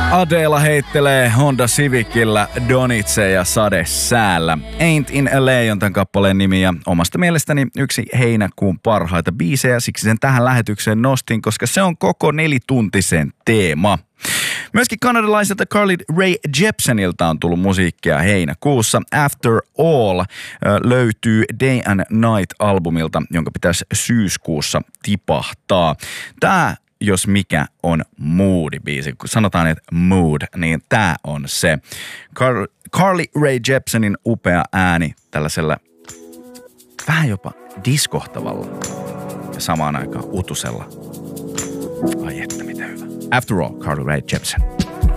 Adela heittelee Honda Civicillä Donitse ja Sade säällä. Ain't in LA on tämän kappaleen nimi ja omasta mielestäni yksi heinäkuun parhaita biisejä. Siksi sen tähän lähetykseen nostin, koska se on koko 4-tuntisen teema. Myöskin kanadalaiselta Carly Rae Jepseniltä on tullut musiikkia heinäkuussa. After All löytyy Day and Night-albumilta, jonka pitäisi syyskuussa tipahtaa. Tää jos mikä on moody-biisi. Kun sanotaan, että mood, niin tää on se. Carly Rae Jepsenin upea ääni tällaisella vähän jopa diskohtavalla ja samaan aikaan utusella. Ai että mitä hyvä. After All, Carly Rae Jepsen.